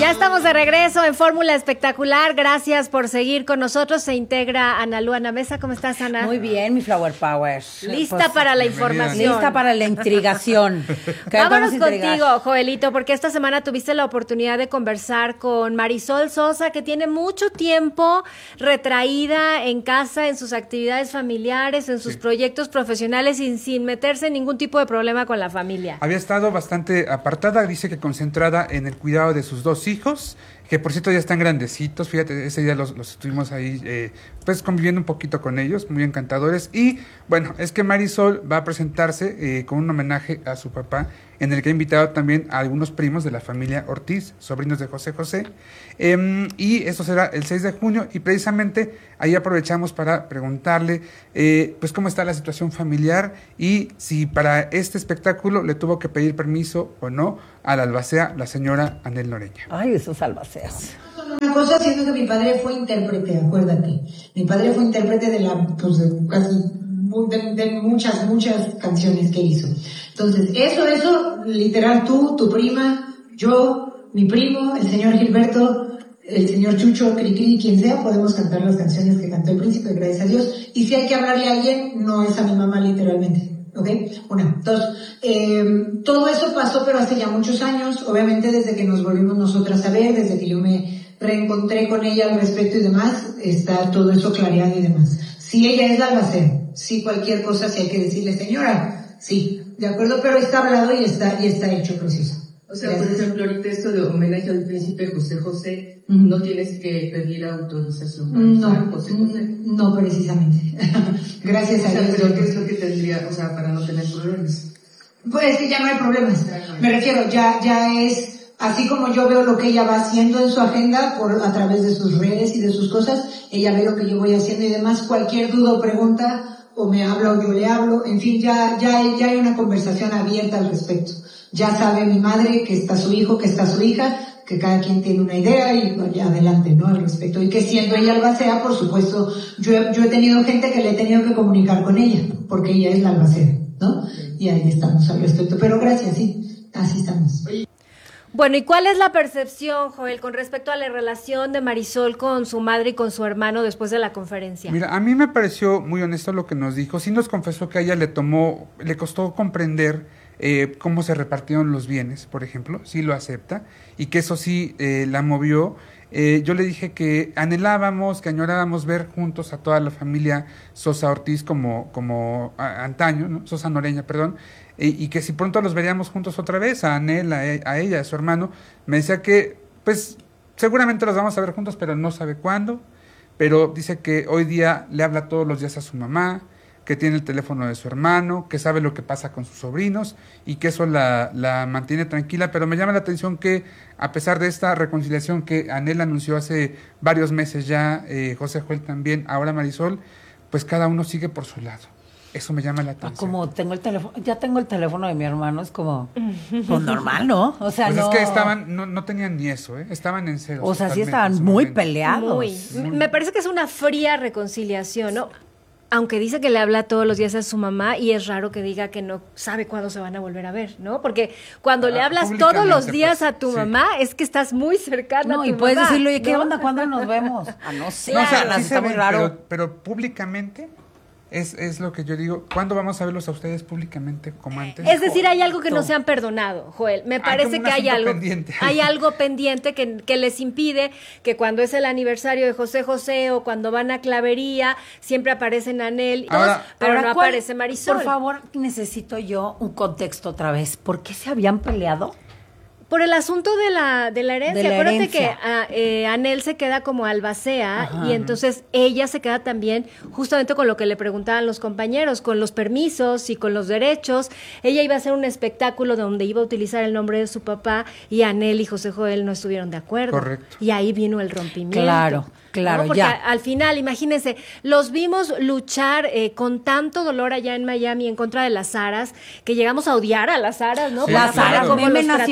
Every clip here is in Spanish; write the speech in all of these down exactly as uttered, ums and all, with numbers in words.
Ya estamos de regreso en Fórmula Espectacular. Gracias por seguir con nosotros. Se integra Ana Lu Ana Mesa. ¿Cómo estás, Ana? Muy bien, mi Flower Power. Lista pues, para la información. Lista para la intrigación. Vámonos contigo, Joelito, porque esta semana tuviste la oportunidad de conversar con Marisol Sosa, que tiene mucho tiempo retraída en casa, en sus actividades familiares, en sus sí. proyectos profesionales, y sin meterse en ningún tipo de problema con la familia. Había estado bastante apartada, dice que concentrada en el cuidado de sus dos hijos, que por cierto ya están grandecitos. Fíjate, ese día los, los estuvimos ahí eh, pues conviviendo un poquito con ellos, muy encantadores. Y bueno, es que Marisol va a presentarse eh, con un homenaje a su papá, en el que ha invitado también a algunos primos de la familia Ortiz, sobrinos de José José, eh, y eso será el seis de junio, y precisamente ahí aprovechamos para preguntarle eh, pues cómo está la situación familiar y si para este espectáculo le tuvo que pedir permiso o no a la albacea, la señora Anel Noreña. Ay, esos albaceas. Una cosa, siendo que mi padre fue intérprete, acuérdate. Mi padre fue intérprete de la, pues, de casi, de, de muchas, muchas canciones que hizo. Entonces, eso, eso, literal, tú, tu prima, yo, mi primo, el señor Gilberto, el señor Chucho, Cricri, quien sea, podemos cantar las canciones que cantó el príncipe, gracias a Dios. Y si hay que hablarle a alguien, no es a mi mamá, literalmente. ¿Ok? Una. Dos. Eh, todo eso pasó, pero hace ya muchos años, obviamente desde que nos volvimos nosotras a ver, desde que yo me reencontré con ella al respecto y demás, está todo eso clareado y demás. Si ella es la albacea, si cualquier cosa, si hay que decirle señora, sí, de acuerdo, pero está hablado y está, y está hecho proceso. O sea, por ejemplo, ahorita esto de homenaje al príncipe José José, uh-huh. no tienes que pedir autorización. No, José José. No, precisamente. Gracias a Dios. Pero ¿qué es lo que tendría, o sea, para no tener problemas? Pues que ya no hay problemas. Me refiero, ya, ya es, así como yo veo lo que ella va haciendo en su agenda, por, a través de sus redes y de sus cosas, ella ve lo que yo voy haciendo y demás, cualquier duda o pregunta, o me habla o yo le hablo, en fin, ya, ya, hay, ya hay una conversación abierta al respecto. Ya sabe mi madre que está su hijo, que está su hija, que cada quien tiene una idea y vaya adelante, ¿no? Al respecto. Y que siendo ella albacea, por supuesto, yo he, yo he tenido gente que le he tenido que comunicar con ella, porque ella es la albacea, ¿no? Y ahí estamos al respecto. Pero gracias, sí, así estamos. Bueno, ¿y cuál es la percepción, Joel, con respecto a la relación de Marisol con su madre y con su hermano después de la conferencia? Mira, a mí me pareció muy honesto lo que nos dijo. Sí nos confesó que a ella le tomó, le costó comprender Eh, cómo se repartieron los bienes, por ejemplo, sí lo acepta, y que eso sí eh, la movió. Eh, yo le dije que anhelábamos, que añorábamos ver juntos a toda la familia Sosa Ortiz como, como a, antaño, ¿no? Sosa Noreña, perdón, eh, y que si pronto los veríamos juntos otra vez, a Anel, a, a ella, a su hermano. Me decía que, pues, seguramente los vamos a ver juntos, pero no sabe cuándo, pero dice que hoy día le habla todos los días a su mamá, que tiene el teléfono de su hermano, que sabe lo que pasa con sus sobrinos y que eso la, la mantiene tranquila. Pero me llama la atención que a pesar de esta reconciliación que Anel anunció hace varios meses ya, eh, José Joel también, ahora Marisol, pues cada uno sigue por su lado. Eso me llama la atención. Como tengo el teléfono, ya tengo el teléfono de mi hermano, es como, pues normal, ¿no? O sea, pues no. es que estaban, no, no tenían ni eso, ¿eh? Estaban en ceros. O sea, sí estaban muy momento. peleados. Muy. muy. Me parece que es una fría reconciliación, ¿no? Aunque dice que le habla todos los días a su mamá, y es raro que diga que no sabe cuándo se van a volver a ver, ¿no? Porque cuando ah, le hablas todos los días pues, a tu sí. mamá, es que estás muy cercana no, a tu y puedes mamá, decirle, oye, ¿qué ¿no? onda? ¿Cuándo nos vemos? Ah, no sé, no, o sea, no, sí está muy ven, raro. Pero, pero públicamente... Es, es lo que yo digo. ¿Cuándo vamos a verlos a ustedes públicamente como antes? Es decir, hay algo que no se han perdonado, Joel. Me parece hay que hay algo pendiente. hay algo pendiente que, que les impide que cuando es el aniversario de José José o cuando van a Clavería, siempre aparecen Anel y ahora, todos, pero ahora, no ¿cuál, aparece Marisol. Por favor, necesito yo un contexto otra vez. ¿Por qué se habían peleado? Por el asunto de la de la herencia. De la Acuérdate herencia. que a, eh, Anel se queda como albacea. Ajá. Y entonces ella se queda también justamente con lo que le preguntaban los compañeros, con los permisos y con los derechos. Ella iba a hacer un espectáculo donde iba a utilizar el nombre de su papá y Anel y José Joel no estuvieron de acuerdo. Correcto. Y ahí vino el rompimiento. Claro. Claro, ¿no? Porque ya. A, al final, imagínense, los vimos luchar eh, con tanto dolor allá en Miami en contra de las aras, que llegamos a odiar a las aras, ¿no? Sí, las aras, meme nacional.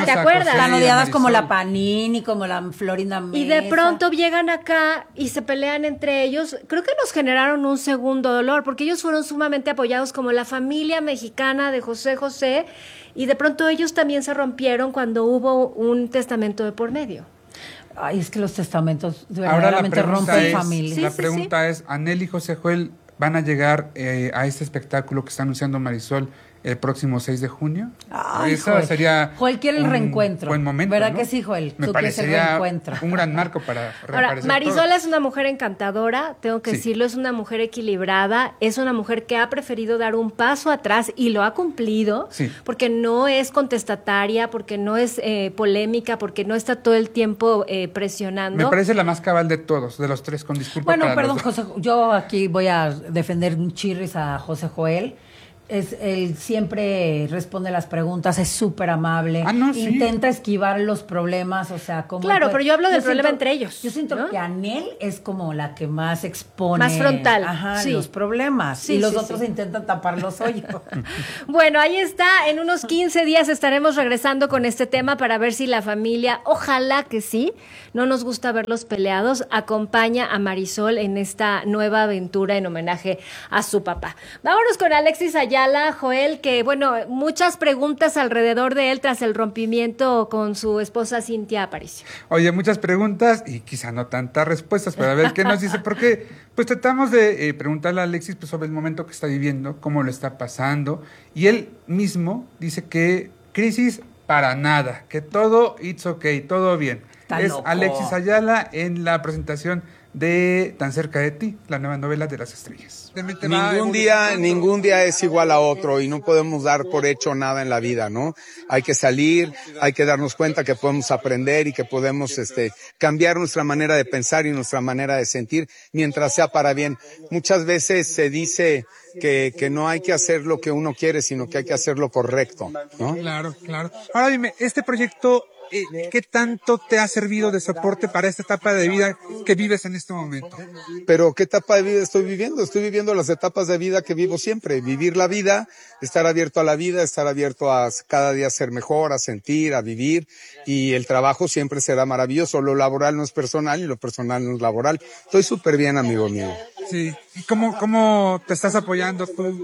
¿te acuerdas? Tan José y a odiadas como Marisol. la Panini, como la Florinda Mesa. Y de pronto llegan acá y se pelean entre ellos. Creo que nos generaron un segundo dolor, porque ellos fueron sumamente apoyados como la familia mexicana de José José, y de pronto ellos también se rompieron cuando hubo un testamento de por medio. Ay, es que los testamentos Ahora la verdaderamente pregunta rompen es, familias. Sí, la sí, pregunta es, ¿Anel y José Joel van a llegar eh, a este espectáculo que está anunciando Marisol el próximo seis de junio? Ay, Eso Joel. sería Joel quiere el un reencuentro. buen momento, ¿Verdad ¿no? que sí, Joel? Me Tú quieres el parecería reencuentro. un gran marco para Ahora, reaparecer Marisol todos. es una mujer encantadora, tengo que Sí. decirlo, es una mujer equilibrada, es una mujer que ha preferido dar un paso atrás y lo ha cumplido, Sí. porque no es contestataria, porque no es eh, polémica, porque no está todo el tiempo eh, presionando. Me parece la más cabal de todos, de los tres, con disculpa Bueno, para perdón, los dos. José, yo aquí voy a defender un chirris a José Joel. Es, él siempre responde las preguntas, es súper amable, Ah, no, sí. intenta esquivar los problemas, o sea, como... Claro, pero yo hablo del problema siento- entre ellos, Yo siento ¿no? que Anel es como la que más expone... Más frontal, Ajá, sí. los problemas, Sí, y los sí, otros sí. intentan tapar los hoyos. Bueno, ahí está. En unos quince días estaremos regresando con este tema para ver si la familia, ojalá que sí, no nos gusta verlos peleados, acompaña a Marisol en esta nueva aventura en homenaje a su papá. Vámonos con Alexis Ayala, Joel, que bueno, muchas preguntas alrededor de él tras el rompimiento con su esposa Cintia Aparicio. Oye, muchas preguntas y quizá no tantas respuestas, pero a ver qué nos dice, porque pues tratamos de eh, preguntarle a Alexis pues, sobre el momento que está viviendo, cómo lo está pasando, y él mismo dice que crisis para nada, que todo it's okay, todo bien. Está es loco. Alexis Ayala en la presentación de Tan cerca de ti, la nueva novela de las estrellas. Ningún día, ningún día es igual a otro y no podemos dar por hecho nada en la vida, ¿no? Hay que salir, hay que darnos cuenta que podemos aprender y que podemos, este, cambiar nuestra manera de pensar y nuestra manera de sentir mientras sea para bien. Muchas veces se dice que, que no hay que hacer lo que uno quiere, sino que hay que hacer lo correcto, ¿no? Claro, claro. Ahora dime, este proyecto, eh, ¿qué tanto te ha servido de soporte para esta etapa de vida que vives en este momento? Pero ¿qué etapa de vida estoy viviendo? Estoy viviendo las etapas de vida que vivo siempre. Vivir la vida, estar abierto a la vida, estar abierto a cada día ser mejor, a sentir, a vivir. Y el trabajo siempre será maravilloso. Lo laboral no es personal y lo personal no es laboral. Estoy súper bien, amigo mío. Sí. ¿Y cómo, cómo te estás apoyando tú,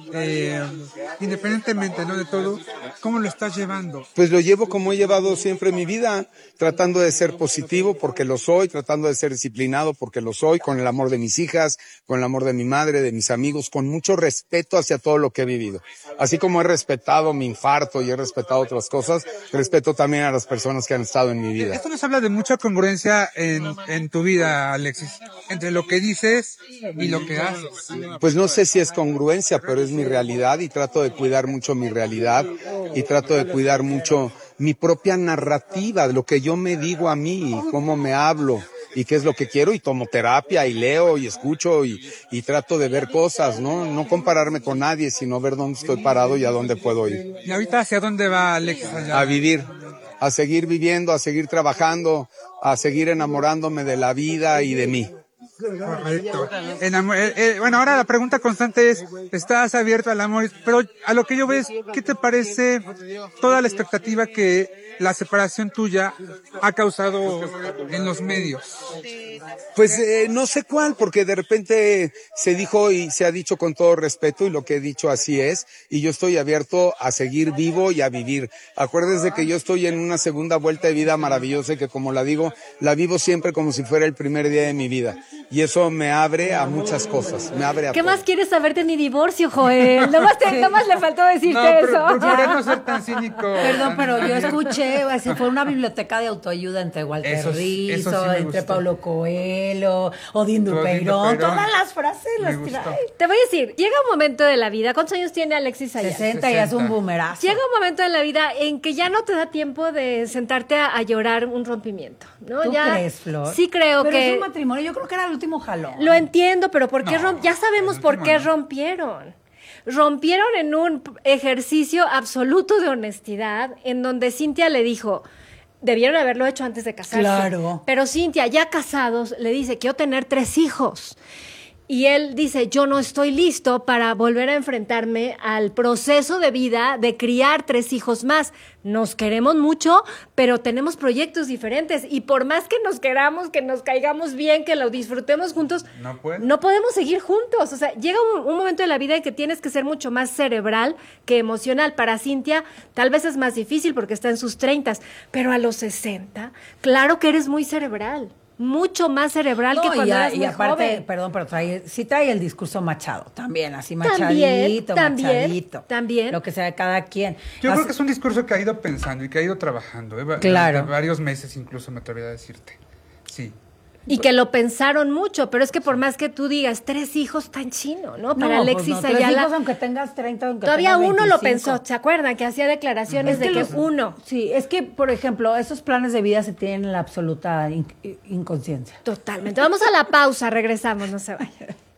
eh, independientemente, ¿no?, de todo? ¿Cómo lo estás llevando? Pues lo llevo como he llevado siempre mi vida, tratando de ser positivo porque lo soy, tratando de ser disciplinado porque lo soy, con el amor de mis hijas, con el amor de mi madre, de mis amigos, con mucho respeto hacia todo lo que he vivido. Así como he respetado mi infarto y he respetado otras cosas, respeto también a las personas que han estado en mi vida. Esto nos habla de mucha congruencia en, en tu vida, Alexis, entre lo que dices y lo que haces. Pues no sé si es congruencia, pero es mi realidad y trato de cuidar mucho mi realidad y trato de cuidar mucho mi propia narrativa, de lo que yo me digo a mí y cómo me hablo y qué es lo que quiero, y tomo terapia y leo y escucho y, y trato de ver cosas, ¿no? No compararme con nadie, sino ver dónde estoy parado y a dónde puedo ir. ¿Y ahorita hacia dónde va Alexis Ayala? A vivir, a seguir viviendo, a seguir trabajando, a seguir enamorándome de la vida y de mí. Correcto. Enamo- eh, eh, bueno, ahora la pregunta constante es, ¿estás abierto al amor? Pero a lo que yo veo es, ¿qué te parece toda la expectativa que la separación tuya ha causado en los medios? Pues eh, no sé cuál, porque de repente se dijo y se ha dicho con todo respeto, y lo que he dicho así es, y yo estoy abierto a seguir vivo y a vivir. Acuérdense que yo estoy en una segunda vuelta de vida maravillosa y que, como la digo, la vivo siempre como si fuera el primer día de mi vida. Y eso me abre a muchas cosas, me abre a ¿Qué todo. más quieres saber de mi divorcio, Joel? Nomás, te, nomás le faltó decirte No, pero eso. procuré no ser tan cínico. Perdón, tan- pero yo tan- escuché, o sea, fue una biblioteca de autoayuda entre Walter Eso sí- eso Rizzo, sí me entre gustó. Paulo Coelho, Odín Odín Dupeirón, Dupeirón. todas las frases Me las gustó. trae. Te voy a decir, llega un momento de la vida, ¿cuántos años tiene Alexis Ayala? sesenta y es un sesenta. boomerazo. Llega un momento en la vida en que ya no te da tiempo de sentarte a, a llorar un rompimiento, ¿no? ¿Tú Ya- crees, Flor? Sí creo pero que... es un matrimonio, yo creo que era el último jalón. Lo entiendo, pero ¿por qué No, romp- ya sabemos el por último qué no. rompieron. Rompieron en un p- ejercicio absoluto de honestidad, en donde Cintia le dijo, debieron haberlo hecho antes de casarse. Claro. Pero Cintia, ya casados, le dice, quiero tener tres hijos. Y él dice, yo no estoy listo para volver a enfrentarme al proceso de vida de criar tres hijos más. Nos queremos mucho, pero tenemos proyectos diferentes. Y por más que nos queramos, que nos caigamos bien, que lo disfrutemos juntos, no, puede. no podemos seguir juntos. O sea, llega un, un momento de la vida en que tienes que ser mucho más cerebral que emocional. Para Cintia, tal vez es más difícil porque está en sus treintas, pero a los sesenta, claro que eres muy cerebral. Mucho más cerebral no, que cuando y, a, eras muy y aparte, joven. perdón, pero trae, sí trae el discurso machado, también, así También, machadito, también, machadito. también. Lo que sea de cada quien. Yo Así, creo que es un discurso que ha ido pensando y que ha ido trabajando, ¿eh? Va- Claro. durante varios meses incluso, me atrevería a decirte. Sí. Y que lo pensaron mucho, pero es que por más que tú digas, tres hijos tan chino, ¿no? Para no, Alexis pues no, tres Ayala. hijos, aunque tengas treinta, aunque Todavía tengas uno lo veinticinco. pensó, ¿se acuerdan? Que hacía declaraciones Es de que los- uno. Sí, es que, por ejemplo, esos planes de vida se tienen en la absoluta in- inconsciencia. Totalmente. Vamos a la pausa, regresamos, no se vayan.